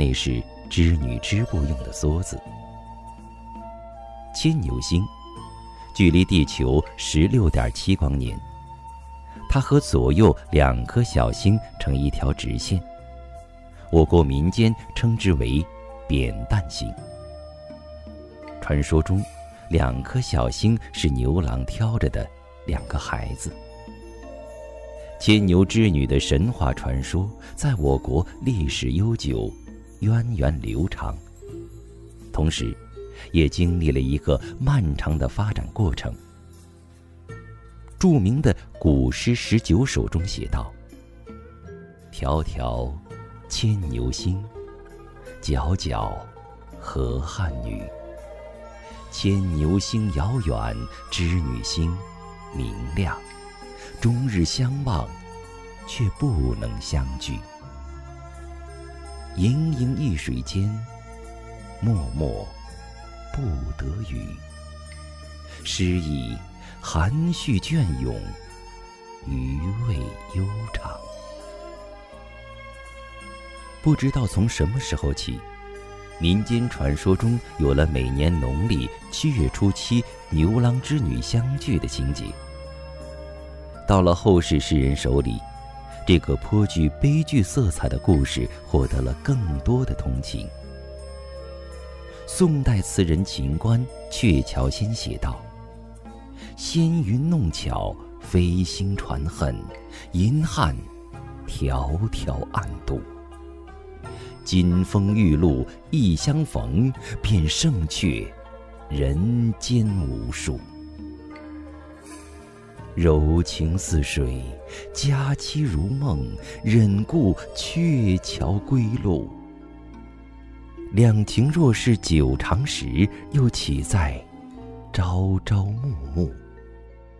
那是织女织布用的梭子。牵牛星距离地球16.7光年，它和左右2颗小星成一条直线，我国民间称之为扁担星。传说中2颗小星是牛郎挑着的2个孩子。牵牛织女的神话传说在我国历史悠久，源远流长，同时也经历了一个漫长的发展过程。著名的古诗19首中写道：迢迢牵牛星，皎皎河汉女。牵牛星遥远，织女星明亮，终日相望，却不能相聚。盈盈一水间，脉脉不得语。诗意含蓄隽永，余味悠长。不知道从什么时候起，民间传说中有了每年农历7月初7牛郎织女相聚的情节。到了后世诗人手里，这个颇具悲剧色彩的故事获得了更多的同情。宋代词人秦观《鹊桥仙》写道：纤云弄巧，飞星传恨，银汉迢迢暗度。金风玉露一相逢，便胜却人间无数。柔情似水，佳期如梦，忍顾鹊桥归路。两情若是久长时，又岂在朝朝暮暮。